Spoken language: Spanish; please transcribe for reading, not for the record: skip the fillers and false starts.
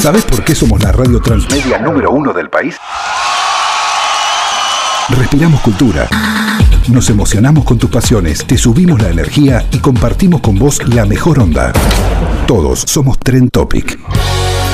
¿Sabés por qué somos la radio transmedia número 1 del país? Respiramos cultura. Nos emocionamos con tus pasiones, te subimos la energía y compartimos con vos la mejor onda. Todos somos Trend Topic.